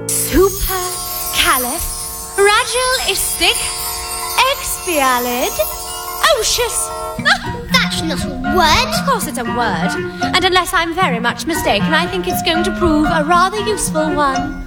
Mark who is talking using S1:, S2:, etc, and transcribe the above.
S1: Supercalifragilisticexpialidocious.
S2: That's not a word.
S1: Of course it's a word. And unless I'm very much mistaken, I think it's going to prove a rather useful one.